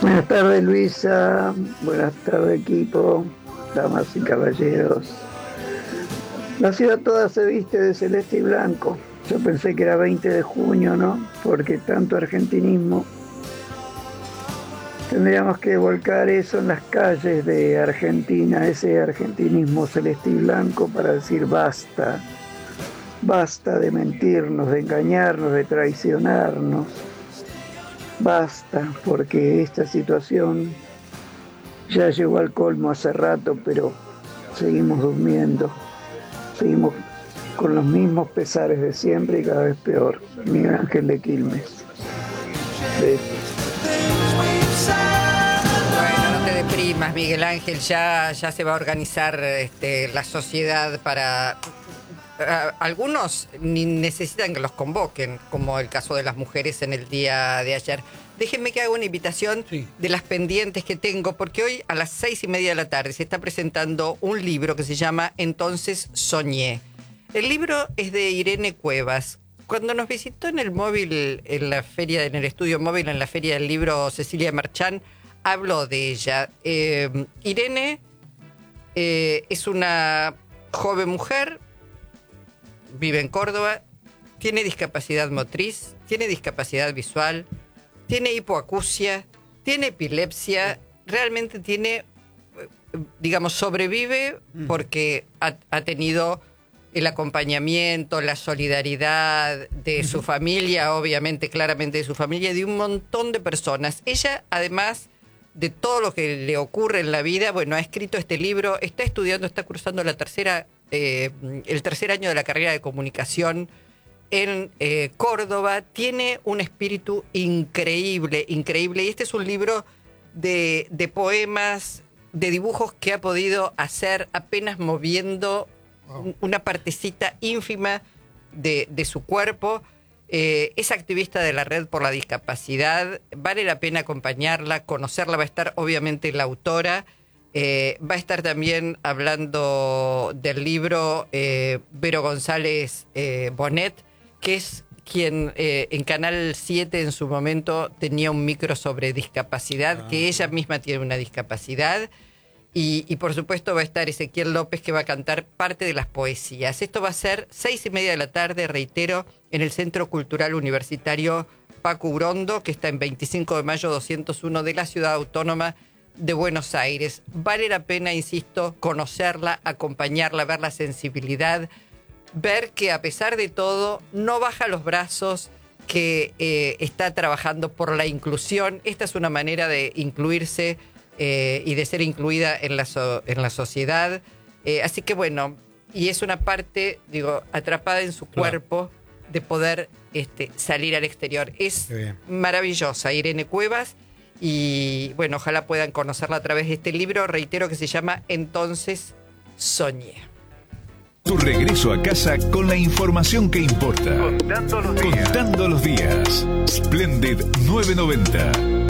Buenas tardes, Luisa. Buenas tardes, equipo, damas y caballeros. La ciudad toda se viste de celeste y blanco. Yo pensé que era 20 de junio, ¿no? Porque tanto argentinismo. Tendríamos que volcar eso en las calles de Argentina, ese argentinismo celeste y blanco, para decir basta. Basta de mentirnos, de engañarnos, de traicionarnos. Basta, porque esta situación ya llegó al colmo hace rato, pero seguimos durmiendo, seguimos con los mismos pesares de siempre y cada vez peor. Miguel Ángel de Quilmes. Besos. Bueno, no te deprimas, Miguel Ángel, ya se va a organizar la sociedad para... algunos ni necesitan que los convoquen, como el caso de las mujeres en el día de ayer. Déjenme que haga una invitación de las pendientes que tengo, porque hoy a las 6:30 de la tarde se está presentando un libro que se llama Entonces Soñé. El libro es de Irene Cuevas. Cuando nos visitó en el móvil, en el estudio móvil, en la Feria del Libro, Cecilia Marchán, habló de ella. Irene es una joven mujer, vive en Córdoba, tiene discapacidad motriz, tiene discapacidad visual, tiene hipoacusia, tiene epilepsia, realmente tiene, sobrevive porque ha tenido el acompañamiento, la solidaridad de su familia, obviamente, claramente de su familia, de un montón de personas. Ella, además de todo lo que le ocurre en la vida, ha escrito este libro, está estudiando, está cursando el tercer año de la carrera de comunicación en Córdoba. Tiene un espíritu increíble, increíble. Y este es un libro de poemas, de dibujos que ha podido hacer apenas moviendo una partecita ínfima de su cuerpo. Es activista de la Red por la Discapacidad. Vale la pena acompañarla, conocerla. Va a estar obviamente la autora. Va a estar también hablando del libro Vero González Bonet, que es quien en Canal 7 en su momento tenía un micro sobre discapacidad, que ella misma tiene una discapacidad. Y por supuesto va a estar Ezequiel López, que va a cantar parte de las poesías. Esto va a ser 6:30 de la tarde, reitero, en el Centro Cultural Universitario Paco Urondo, que está en 25 de mayo 201 de la Ciudad Autónoma de Buenos Aires. Vale la pena, insisto, conocerla, acompañarla, ver la sensibilidad, ver que a pesar de todo no baja los brazos, que está trabajando por la inclusión. Esta es una manera de incluirse y de ser incluida en la sociedad. Así que y es una parte, atrapada en su cuerpo, de poder salir al exterior. Es maravillosa, Irene Cuevas. Y ojalá puedan conocerla a través de este libro, reitero, que se llama Entonces Soñé. Tu regreso a casa con la información que importa. Contando los días. Splendid 990.